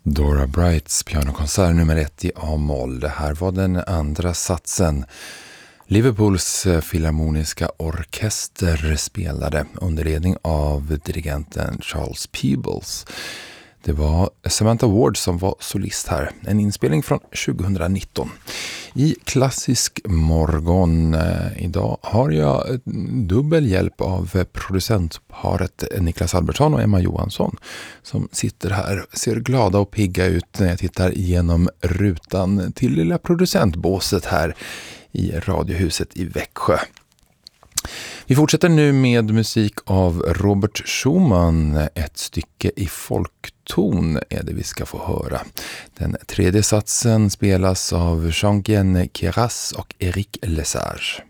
Dora Brights pianokonsert nummer 1 i A-moll. Det här var den andra satsen. Liverpools filharmoniska orkester spelade under ledning av dirigenten Charles Peebles. Det var Samantha Ward som var solist här. En inspelning från 2019. I klassisk morgon idag har jag dubbel hjälp av producentparet Niklas Albertsson och Emma Johansson som sitter här, ser glada och pigga ut när jag tittar igenom rutan till lilla producentbåset här i Radiohuset i Växjö. Vi fortsätter nu med musik av Robert Schumann. Ett stycke i folkton är det vi ska få höra. Den tredje satsen spelas av Jean-Guyen Queyras och Eric Lesage.